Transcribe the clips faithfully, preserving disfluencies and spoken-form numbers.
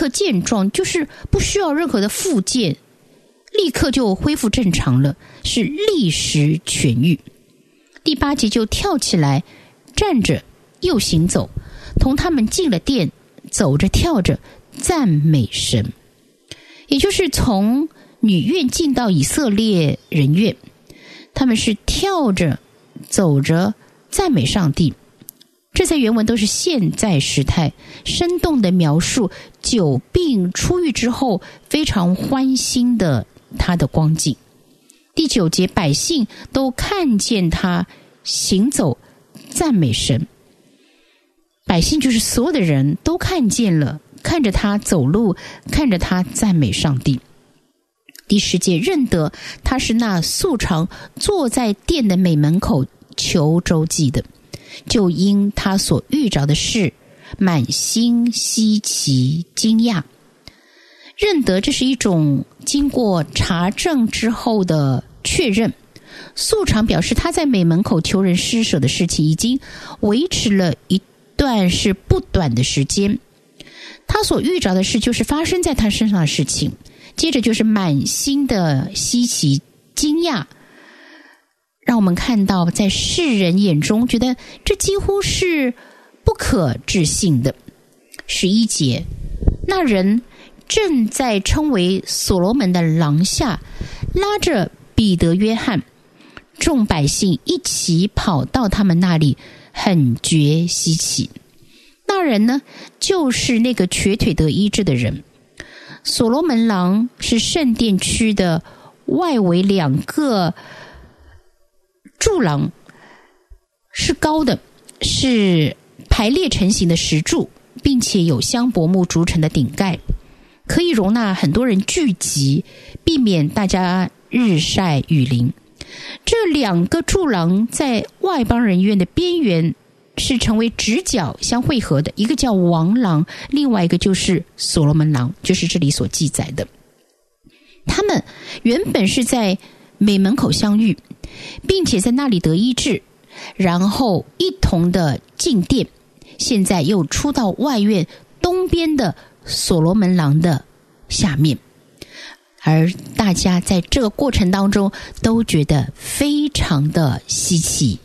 刻健壮，就是不需要任何的复健，立刻就恢复正常了，是立时痊愈。第八节就跳起来，站着又行走，同他们进了殿，走着跳着赞美神。也就是从女院进到以色列人院，他们是跳着走着赞美上帝。这在原文都是现在时态，生动的描述久病出愈之后非常欢欣的他的光景。第九节，百姓都看见他行走赞美神。百姓就是所有的人都看见了，看着他走路，看着他赞美上帝。第十节，认得他是那素常坐在殿的美门口求周济的，就因他所遇着的事满心稀奇惊讶。认得，这是一种经过查证之后的确认。素常表示他在美门口求人施舍的事情已经维持了一段是不短的时间。他所遇着的事就是发生在他身上的事情，接着就是满心的稀奇惊讶，让我们看到在世人眼中觉得这几乎是不可置信的。十一节，那人正在称为所罗门的廊下，拉着彼得约翰，众百姓一起跑到他们那里，很觉稀奇。那人呢，就是那个瘸腿得医治的人。所罗门廊是圣殿区的外围两个柱廊，是高的，是排列成型的石柱，并且有香柏木筑成的顶盖，可以容纳很多人聚集，避免大家日晒雨淋。这两个柱廊在外邦人院的边缘是成为直角相汇合的，一个叫王廊，另外一个就是所罗门廊，就是这里所记载的。他们原本是在美门口相遇，并且在那里得医治，然后一同的进殿，现在又出到外院东边的所罗门廊的下面，而大家在这个过程当中都觉得非常的稀奇。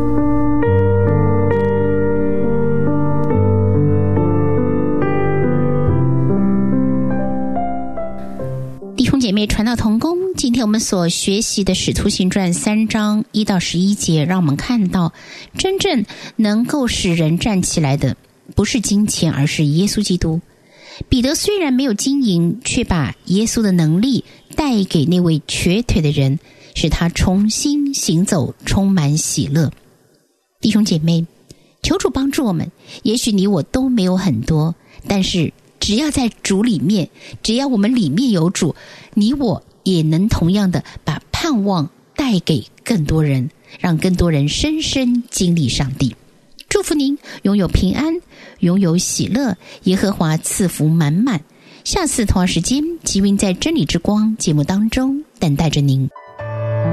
弟兄姐妹，传道同工，今天我们所学习的使徒行传三章一到十一节，让我们看到真正能够使人站起来的不是金钱，而是耶稣基督。彼得虽然没有金银，却把耶稣的能力带给那位瘸腿的人，使他重新行走，充满喜乐。弟兄姐妹，求主帮助我们，也许你我都没有很多，但是只要在主里面，只要我们里面有主，你我也能同样的把盼望带给更多人，让更多人深深经历上帝。祝福您拥有平安，拥有喜乐，耶和华赐福满满。下次同样时间，吉云在真理之光节目当中等待着您。